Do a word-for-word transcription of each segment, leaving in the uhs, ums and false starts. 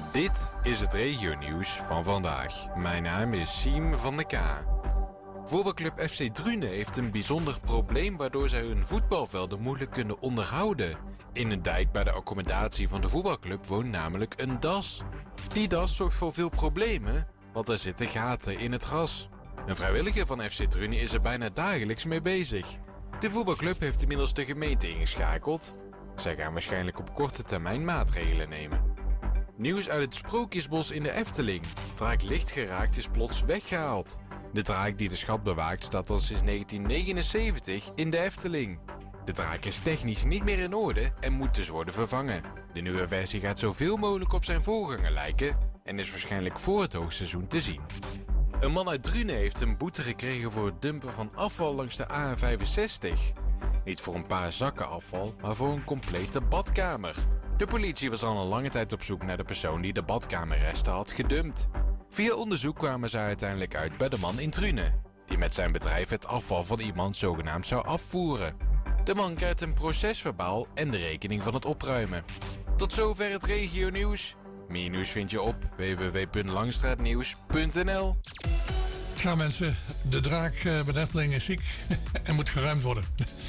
Dit is het regionieuws van vandaag. Mijn naam is Siem van de K. Voetbalclub F C Drunen heeft een bijzonder probleem waardoor zij hun voetbalvelden moeilijk kunnen onderhouden. In een dijk bij de accommodatie van de voetbalclub woont namelijk een das. Die das zorgt voor veel problemen, want er zitten gaten in het gras. Een vrijwilliger van F C Drunen is er bijna dagelijks mee bezig. De voetbalclub heeft inmiddels de gemeente ingeschakeld. Zij gaan waarschijnlijk op korte termijn maatregelen nemen. Nieuws uit het Sprookjesbos in de Efteling. Draak Lichtgeraakt is plots weggehaald. De draak die de schat bewaakt staat al sinds negentien negenenzeventig in de Efteling. De draak is technisch niet meer in orde en moet dus worden vervangen. De nieuwe versie gaat zoveel mogelijk op zijn voorganger lijken en is waarschijnlijk voor het hoogseizoen te zien. Een man uit Drunen heeft een boete gekregen voor het dumpen van afval langs de A N vijfenzestig. Niet voor een paar zakken afval, maar voor een complete badkamer. De politie was al een lange tijd op zoek naar de persoon die de badkamerresten had gedumpt. Via onderzoek kwamen ze uiteindelijk uit bij de man in Drunen, die met zijn bedrijf het afval van iemand zogenaamd zou afvoeren. De man krijgt een procesverbaal en de rekening van het opruimen. Tot zover het regionieuws. Meer nieuws vind je op w w w punt langstraatnieuws punt n l. Ja mensen, de draak bij de Efteling is ziek en moet geruimd worden.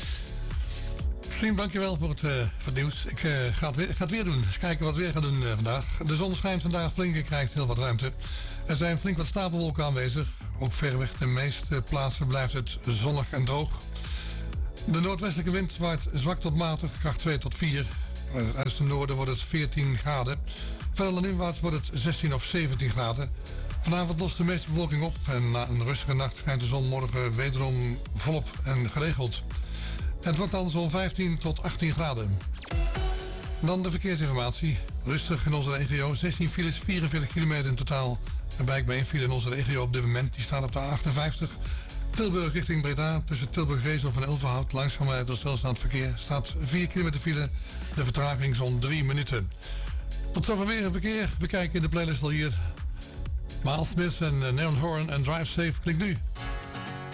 Siem, dankjewel voor het, uh, voor het nieuws. Ik uh, ga, het weer, ga het weer doen. Eens kijken wat we weer gaan doen uh, vandaag. De zon schijnt vandaag flink en krijgt heel wat ruimte. Er zijn flink wat stapelwolken aanwezig. Ook verreweg de meeste plaatsen blijft het zonnig en droog. De noordwestelijke wind waait zwak tot matig, kracht twee tot vier. Uit het noorden wordt het veertien graden. Verder landinwaarts wordt het zestien of zeventien graden. Vanavond lost de meeste bewolking op en na een rustige nacht schijnt de zon morgen wederom volop en geregeld. Het wordt dan zo'n vijftien tot achttien graden. Dan de verkeersinformatie. Rustig in onze regio. zestien files, vierenveertig kilometer in totaal. Waarbij ik bij één file in onze regio op dit moment. Die staat op de A achtenvijftig. Tilburg richting Breda. Tussen Tilburg-Rezel en Ulverhout. Langzaam door stilstaand verkeer. Staat vier kilometer file. De vertraging zo'n drie minuten. Tot zover weer het verkeer. We kijken in de playlist al hier. Miles Smith en Neon Horn en Drive Safe klinkt nu.